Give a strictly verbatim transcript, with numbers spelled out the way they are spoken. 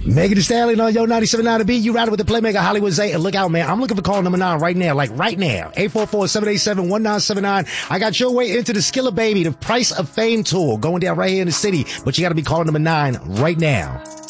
Megan Thee Stallion on Yo ninety-seven point nine to B. You riding with the Playmaker Hollywood Zay. And look out, man. I'm looking for call number nine right now. Like right now. eight four four, seven eight seven, one nine seven nine. I got your way into the Skilla Baby, the Price of Fame tour going down right here in the city. But you got to be calling number nine right now.